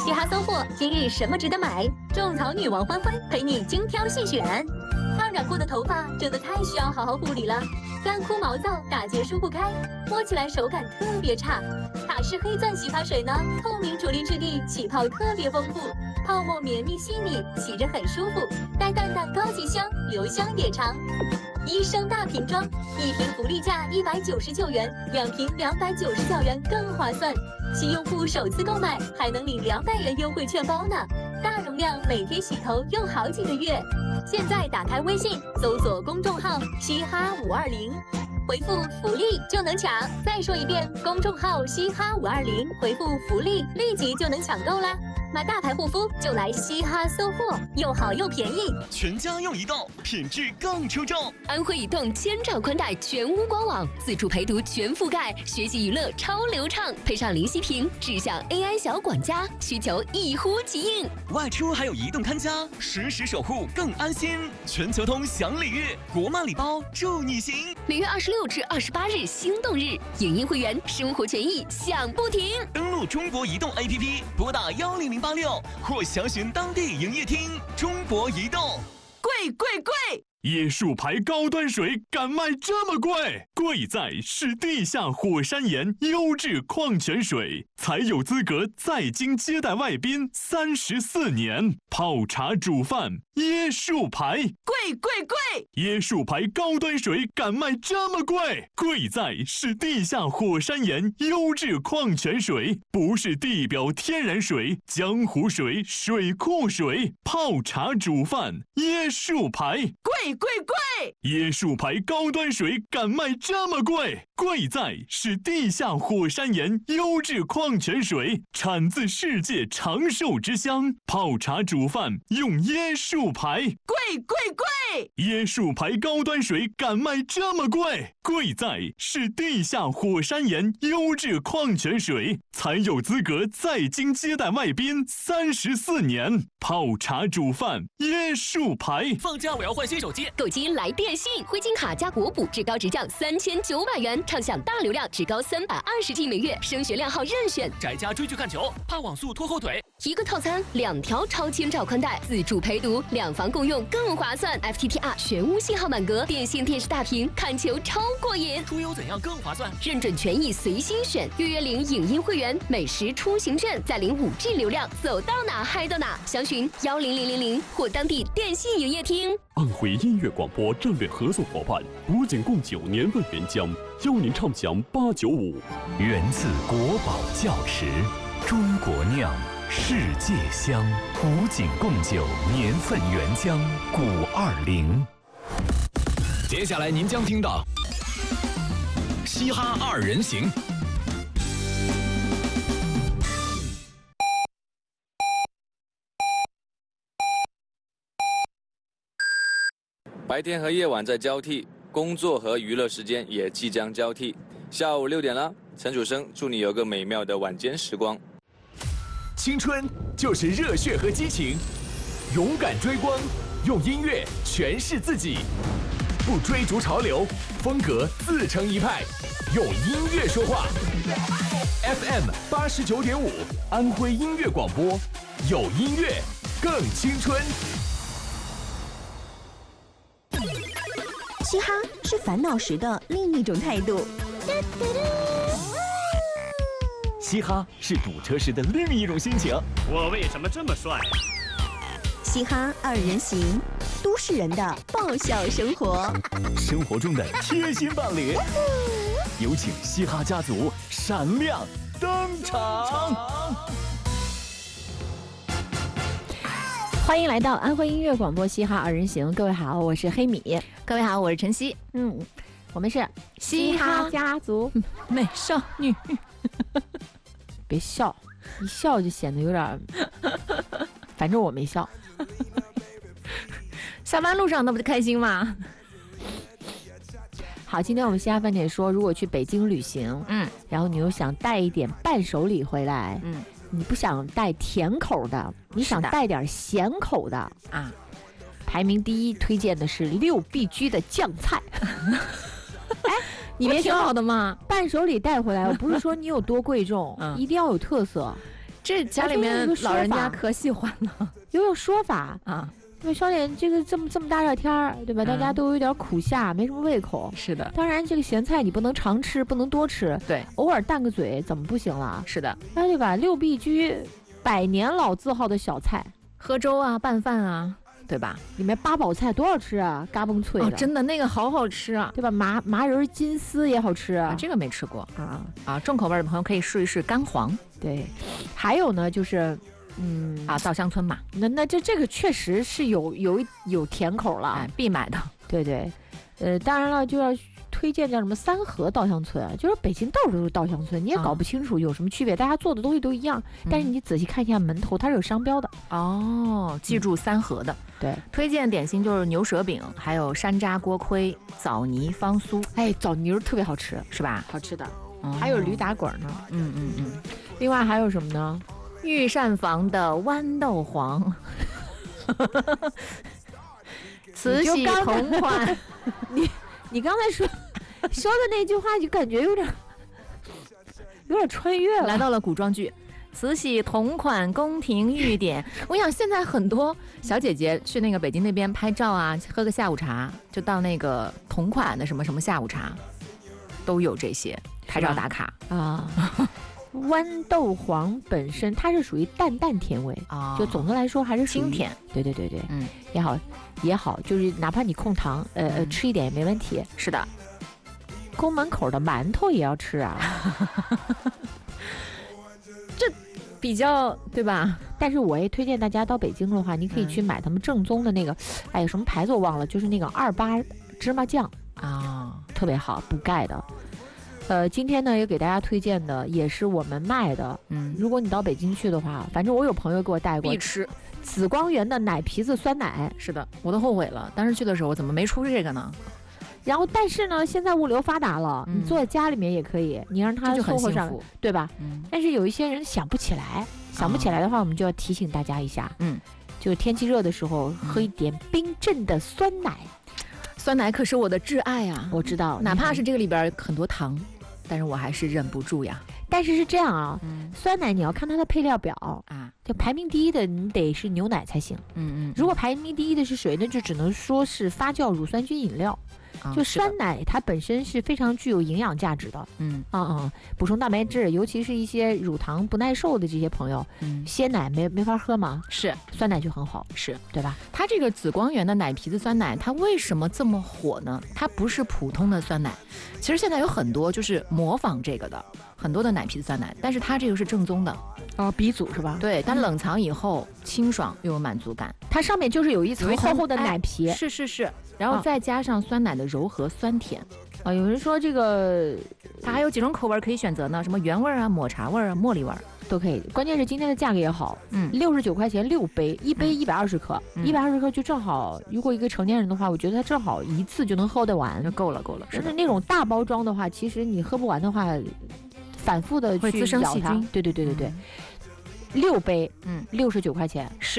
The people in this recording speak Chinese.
嘻哈搜货，今日什么值得买？种草女王欢欢陪你精挑细选。烫染过的头发真的太需要好好护理了，干枯毛躁，打结梳不开，摸起来手感特别差。塔氏黑钻洗发水呢，透明除粒质地，起泡特别丰富，泡沫绵密细腻，洗着很舒服，带淡淡高级香，留香也长。医生大瓶装，一瓶福利价199元，2瓶299元更划算。新用户首次购买还能领200元优惠券包呢，大容量，每天洗头用好几个月。现在打开微信，搜索公众号“嘻哈520”，回复“福利”就能抢。再说一遍，公众号“嘻哈520”，回复“福利”，立即就能抢购啦！买大牌护肤就来嘻哈搜货，又好又便宜， 全家用移动，品质更出众。 安徽移动千兆宽带全屋官网，自助陪读全覆盖，学习娱乐超流畅，配上零息屏，智享 AI 小管家，需求一呼即应。 外出还有移动看家，实时守护更安心。全球通享礼遇，国漫礼包祝你行。 每月26至28日心动日，影音会员生活权益享不停。 登录中国移动 APP， 拨打10086或详询当地营业厅。中国移动， 贵贵贵！ 椰树牌高端水敢卖这么贵？贵在是地下火山岩优质矿泉水，才有资格在京接待外宾34年。泡茶煮饭，椰树牌， 贵贵贵！ 椰树牌高端水敢卖这么贵？贵在是地下火山岩优质矿泉水，不是地表天然水、江湖水、水库水。泡茶煮饭，椰树牌， 贵贵贵！ 椰树牌高端水敢卖这么贵？贵在是地下火山岩优质矿泉水，产自世界长寿之乡。泡茶煮饭用椰树牌， 贵贵贵！ 椰树牌高端水敢卖这么贵？贵在是地下火山岩优质矿泉水，才有资格在京接待外宾34年。泡茶煮饭，椰树牌。 放假我要换新手机， 购机来电信，灰金卡加国补，至高直降3900元，畅享大流量，至高320G 每月，升学靓号任选。 宅家追剧看球，怕网速拖后腿。 一个套餐2条超千兆宽带，自助陪读，2房共用更划算。FTTR 全屋信号满格，电信电视大屏，看球超过瘾。 出游怎样更划算？ 认准权益随心选，月领影音会员，每时出行券，再领5G 流量，走到哪嗨到哪。详询10000或当地电信营业厅。 安徽音乐广播战略合作伙伴古井贡酒年份原浆，邀您畅享895。 源自国宝窖池，中国酿，世界香。古井贡酒年份原浆520。接下来您将听到嘻哈2人行。 白天和夜晚在交替，工作和娱乐时间也即将交替。下午6点了，陈楚生祝你有个美妙的晚间时光。 青春就是热血和激情，勇敢追光，用音乐诠释自己，不追逐潮流，风格自成一派，用音乐说话。FM 89.5，安徽音乐广播，有音乐更青春。 嘻哈是烦恼时的另一种态度， 嘻哈是堵车时的另一种心情。 我为什么这么帅？ 嘻哈2人行，都市人的爆笑生活， 生活中的贴心伴侣。有请嘻哈家族闪亮登场。 欢迎来到安徽音乐广播嘻哈2人行，各位好，我是黑米。 各位好，我是晨曦。 我们是嘻哈家族美少女。 别笑，一笑就显得有点，反正我没笑。 下班路上那不就开心吗？ 好，今天我们嘻哈饭点说，如果去北京旅行，然后你又想带一点伴手礼回来，你不想带甜口的，你想带点咸口的啊。排名第1推荐的是6必居的酱菜。哎，你别挺好的嘛， 伴手礼带回来，我不是说你有多贵重，一定要有特色。 这家里面老人家可喜欢了， 有说法啊。 因为小脸这个这么大热天儿，对吧？大家都有点苦夏，没什么胃口。 是的， 当然这个咸菜你不能常吃，不能多吃， 对， 偶尔淡个嘴怎么不行了？ 是的， 哎，对吧？六必居100年老字号的小菜， 喝粥啊，拌饭啊，对吧？ 里面八宝菜多好吃啊，嘎嘣脆的， 真的那个好好吃啊， 对吧？麻仁金丝也好吃啊， 这个没吃过啊，重口味的朋友可以试一试干黄。 对，还有呢就是。 稻香村嘛， 那这个确实是有甜口了， 必买的。 对对，当然了，就要推荐叫什么三河稻香村，就是北京到处都是稻香村，你也搞不清楚有什么区别，大家做的东西都一样，但是你仔细看一下门头，它是有商标的。 哦，记住三河的。 对， 推荐点心就是牛舌饼，还有山楂锅盔、枣泥方酥。 哎，枣泥特别好吃， 是吧？ 好吃的，还有驴打滚呢。 嗯。 另外还有什么呢？ 御膳房的豌豆黄，慈禧同款。 你刚才说的那句话，就感觉有点穿越了， 来到了古装剧。慈禧同款宫廷御典，我想现在很多小姐姐去那个北京那边拍照啊，喝个下午茶，就到那个同款的什么什么下午茶，都有这些拍照打卡啊。豌豆黄本身它是属于淡甜味就总的来说还是清甜。 对，也好，就是哪怕你控糖，吃一点也没问题。 是的， 宫门口的馒头也要吃啊， 这比较对吧？ 但是我也推荐大家到北京的话，你可以去买他们正宗的那个，哎，什么牌子我忘了，就是那个28芝麻酱啊， 特别好，补钙的。今天呢也给大家推荐的也是我们卖的，如果你到北京去的话，反正我有朋友给我带过， 必吃紫光园的奶皮子酸奶。 是的，我都后悔了，当时去的时候我怎么没出这个呢？ 然后但是呢，现在物流发达了，你坐在家里面也可以，你让他凑合上，对吧？但是有一些人想不起来的话，我们就要提醒大家一下，就是天气热的时候喝一点冰镇的酸奶。 酸奶可是我的挚爱啊！ 我知道， 哪怕是这个里边很多糖，但是我还是忍不住呀。 但是是这样啊，酸奶你要看它的配料表啊， 就排名第一的你得是牛奶才行。如果排名第一的是水，那就只能说是发酵乳酸菌饮料。就酸奶它本身是非常具有营养价值的，补充蛋白质，尤其是一些乳糖不耐受的这些朋友，鲜奶没法喝嘛， 是酸奶就很好， 是对吧？ 它这个紫光园的奶皮子酸奶，它为什么这么火呢？它不是普通的酸奶，其实现在有很多就是模仿这个的，很多的奶皮子酸奶，但是它这个是正宗的。 鼻祖是吧？ 对，它冷藏以后清爽又有满足感， 它上面就是有一层厚厚的奶皮， 是，然后再加上酸奶的柔和酸甜啊。有人说这个它还有几种口味可以选择呢，什么原味啊、抹茶味啊、茉莉味都可以。关键是今天的价格也好，69块钱6杯，一杯120克，120克就正好。如果一个成年人的话，我觉得它正好一次就能喝得完， 就够了。 但是那种大包装的话，其实你喝不完的话，反复的去会滋生细菌。 对，6杯，69块钱。